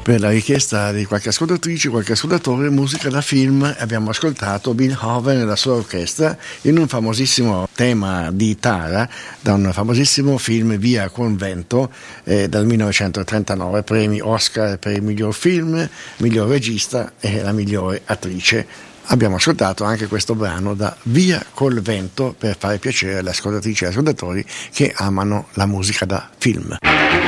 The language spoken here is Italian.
Per la richiesta di qualche ascoltatrice, qualche ascoltatore, musica da film, abbiamo ascoltato Bill Hoven e la sua orchestra in un famosissimo tema di Tara da un famosissimo film Via con vento dal 1939, premi Oscar per il miglior film, miglior regista e la migliore attrice. Abbiamo ascoltato anche questo brano da Via col vento per fare piacere alle ascoltatrici e agli ascoltatori che amano la musica da film.